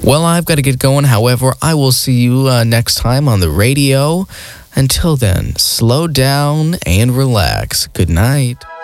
Well, I've got to get going. However, I will see you next time on the radio. Until then, slow down and relax. Good night.